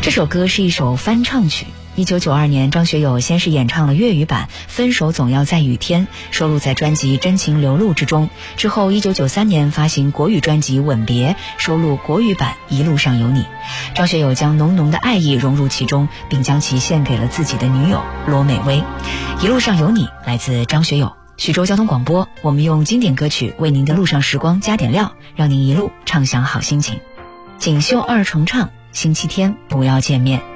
这首歌是一首翻唱曲。1992年，张学友先是演唱了粤语版《分手总要在雨天》，收录在专辑《真情流露》之中。之后1993年发行国语专辑《吻别》，收录国语版《一路上有你》。张学友将浓浓的爱意融入其中，并将其献给了自己的女友罗美薇。《一路上有你》来自张学友。徐州交通广播，我们用经典歌曲为您的路上时光加点料，让您一路畅享好心情。锦绣二重唱，星期天不要见面。